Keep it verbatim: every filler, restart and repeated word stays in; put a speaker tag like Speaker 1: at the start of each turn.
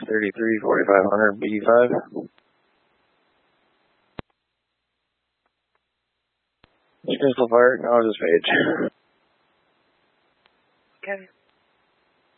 Speaker 1: thirty-three, forty-five hundred, B five. Crystal Fire, acknowledge this page.
Speaker 2: Okay.